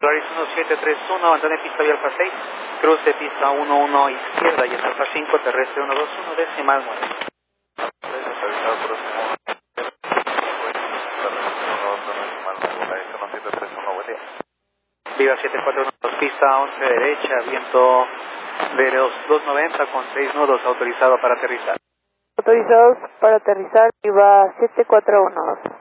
Polaris 1731, Antonio pista vía Alfa 6, cruce pista 11 izquierda y en Alfa 5, terrestre 121, decimal 9. Viva 7412, pista 11 derecha, viento de los 290 con 6 nudos, autorizado para aterrizar. Autorizados para aterrizar, Viva 7412.